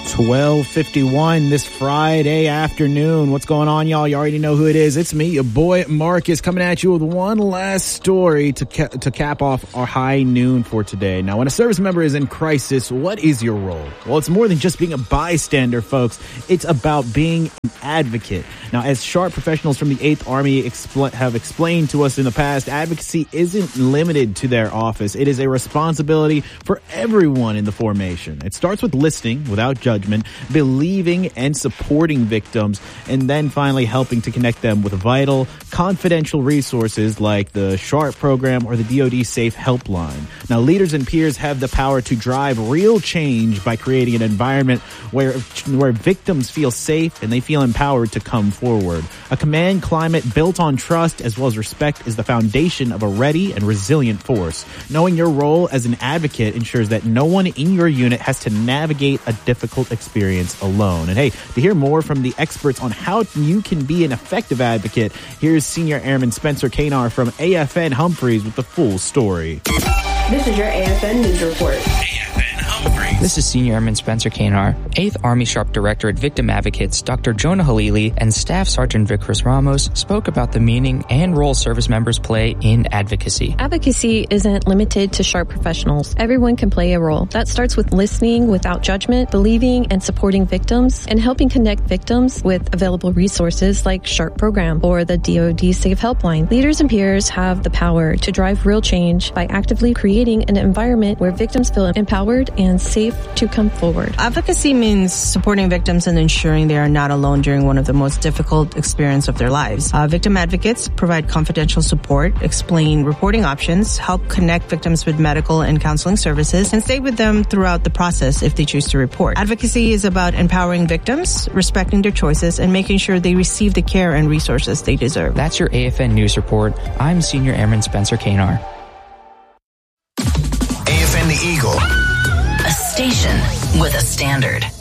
12:51 this Friday afternoon. What's going on, y'all? You already know who it is. It's me, your boy Marcus, coming at you with one last story to cap off our high noon for today. Now, when a service member is in crisis, what is your role? Well, it's more than just being a bystander, folks. It's about being an advocate. Now, as sharp professionals from the 8th Army have explained to us in the past, advocacy isn't limited to their office. It is a responsibility for everyone in the formation. It starts with listening without judgment, believing and supporting victims, and then finally helping to connect them with vital, confidential resources like the SHARP program or the DoD Safe Helpline. Now, leaders and peers have the power to drive real change by creating an environment where victims feel safe and they feel empowered to come forward. A command climate built on trust as well as respect is the foundation of a ready and resilient force. Knowing your role as an advocate ensures that no one in your unit has to navigate a difficult experience alone. And hey, to hear more from the experts on how you can be an effective advocate, here's Senior Airman Spencer Kanar from AFN Humphreys with the full story. This is your AFN News Report. This is Senior Airman Spencer Kanar. 8th Army Sharp Directorate Victim Advocates Dr. Jonah Halili and Staff Sergeant Vickers Ramos spoke about the meaning and role service members play in advocacy. Advocacy isn't limited to Sharp professionals. Everyone can play a role. That starts with listening without judgment, believing and supporting victims, and helping connect victims with available resources like SHARP program or the DoD Safe Helpline. Leaders and peers have the power to drive real change by actively creating an environment where victims feel empowered and safe to come forward. Advocacy means supporting victims and ensuring they are not alone during one of the most difficult experiences of their lives. Victim advocates provide confidential support, explain reporting options, help connect victims with medical and counseling services, and stay with them throughout the process if they choose to report. Advocacy is about empowering victims, respecting their choices, and making sure they receive the care and resources they deserve. That's your AFN News Report. I'm Senior Airman Spencer Kanar. AFN The Eagle. A station with a standard.